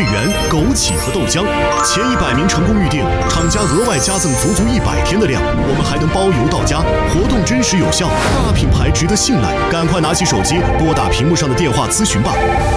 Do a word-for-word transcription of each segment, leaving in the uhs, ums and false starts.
圆、枸杞和豆浆。前一百名成功预订，厂家额外加赠足足一百天的量，我们还能包邮到家。活动真实有效，大品牌值得信赖，赶快拿起手机拨打屏幕上的电话咨询吧。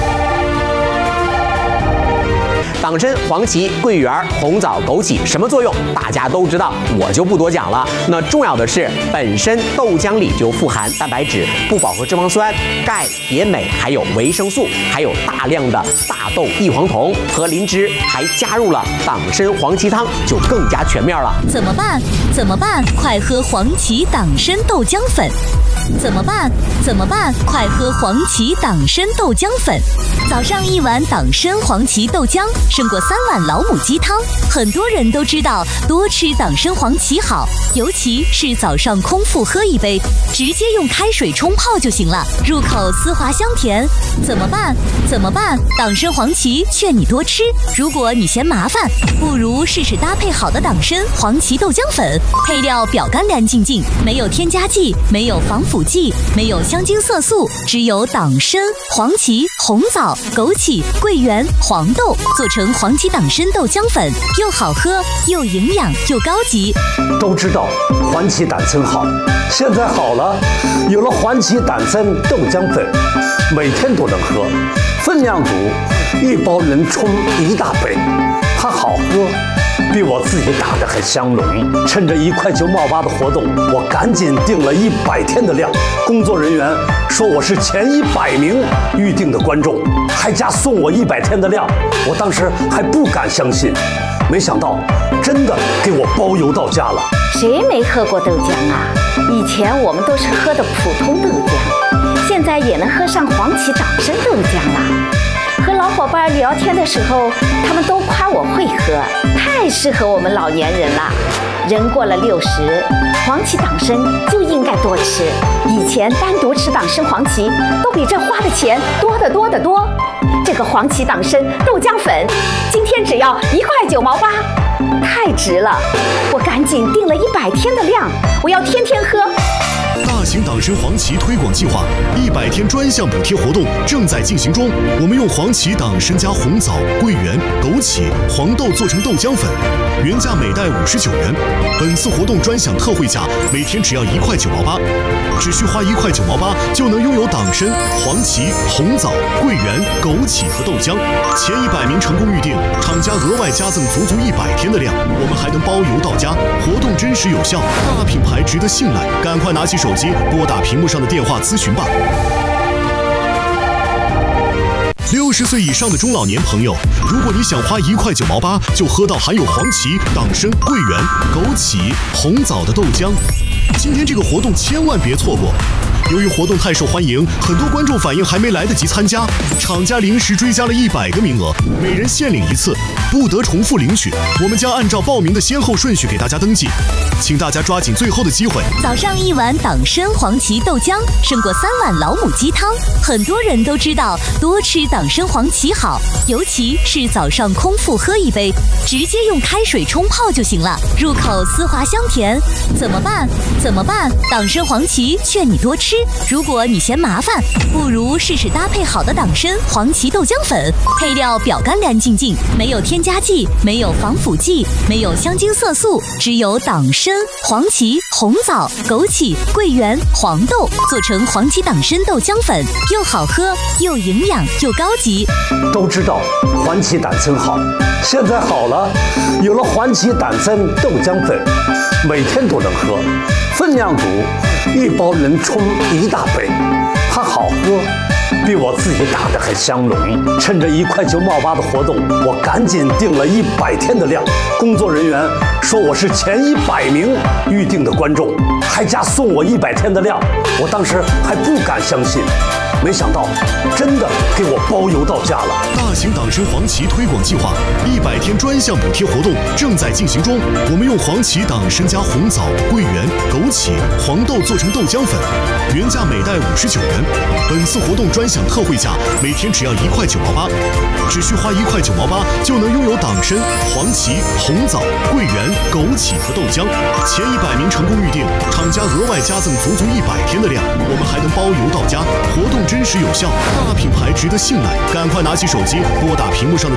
党参、黄芪、桂圆、红枣、枸杞什么作用？大家都知道，我就不多讲了。那重要的是，本身豆浆里就富含蛋白质、不饱和脂肪酸、钙、碘镁，还有维生素，还有大量的大豆异黄酮和磷脂，还加入了党参黄芪汤，就更加全面了。 怎么办？怎么办？快喝黄芪党参豆浆粉！怎么办？怎么办？快喝黄芪党参豆浆粉！早上一碗党参黄芪豆浆，胜过三碗老母鸡汤。很多人都知道多吃党参黄芪好，尤其是早上空腹喝一杯，直接用开水冲泡就行了，入口丝滑香甜。怎么办？怎么办？党参黄芪劝你多吃。如果你嫌麻烦，不如试试搭配好的党参黄芪豆浆粉，配料表干干净净，没有添加剂，没有防腐剂，没有香精色素，只有党参、黄芪、红枣、枸杞、桂圆、黄豆做成黄芪党参豆浆粉，又好喝又营养又高级。 都知道黄芪党参好，现在好了，有了黄芪党参豆浆粉，每天都能喝，分量足，一包能冲一大杯，它好喝，比我自己打的还香浓。趁着一块九毛八的活动，我赶紧订了一百天的量。工作人员说我是前一百名预定的观众，还加送我一百天的量。我当时还不敢相信，没想到真的给我包邮到家了。 谁没喝过豆浆啊？以前我们都是喝的普通豆浆，现在也能喝上黄芪党参豆浆了。和老伙伴聊天的时候，他们都夸我会喝，太适合我们老年人了。人过了六十，黄芪党参就应该多吃。以前单独吃党参黄芪，都比这花的钱多得多得多。这个黄芪党参豆浆粉，今天只要一块九毛八，太值了！我赶紧订了一百天的量，我要天天喝。 大型党参黄芪推广计划一百天专项补贴活动正在进行中。我们用黄芪党参加红枣、桂圆、枸杞、黄豆做成豆浆粉，原价每袋五十九元。本次活动专享特惠价，每天只要一块九毛八，只需花一块九毛八就能拥有党参、黄芪、红枣、桂圆、枸杞和豆浆。前一百名成功预订，厂家额外加赠足足一百天的量，我们还能包邮到家。活动真实有效，大品牌值得信赖，赶快拿起手机拨打屏幕上的电话咨询吧。六十岁以上的中老年朋友，如果你想花一块九毛八就喝到含有黄芪、党参、桂圆、枸杞、红枣的豆浆，今天这个活动千万别错过。由于活动太受欢迎，很多观众反映还没来得及参加，厂家临时追加了一百个名额，每人限领一次，不得重复领取。我们将按照报名的先后顺序给大家登记，请大家抓紧最后的机会。 早上一碗党参黄芪豆浆，胜过三碗老母鸡汤。很多人都知道多吃党参黄芪好，尤其是早上空腹喝一杯，直接用开水冲泡就行了，入口丝滑香甜。怎么办？怎么办？党参黄芪劝你多吃。如果你嫌麻烦，不如试试搭配好的党参黄芪豆浆粉，配料表干干净净，没有添加剂，没有防腐剂，没有香精色素，只有党参、黄芪、红枣、枸杞、桂圆、黄豆做成黄芪党参豆浆粉，又好喝又营养又高级。 都知道黄芪党参好，现在好了，有了黄芪党参豆浆粉，每天都能喝，分量足，一包能冲一大杯，它好喝，比我自己打的还香浓。趁着一块九毛八的活动，我赶紧订了一百天的量。工作人员说我是前一百名预定的观众，还加送我一百天的量。我当时还不敢相信，没想到真的给我包邮到家了。 大型党参黄芪推广计划一百天专项补贴活动正在进行中。我们用黄芪党参加红枣、桂圆、枸杞、黄豆做成豆浆粉，原价每袋五十九元。本次活动专享特惠价，每天只要一块九毛八，只需花一块九毛八就能拥有党参、黄芪、红枣、桂圆、枸杞和豆浆。前一百名成功预订，厂家额外加赠足足一百天的量，我们还能包邮到家。活动真实有效，大品牌值得信赖，赶快拿起手机拨打屏幕上的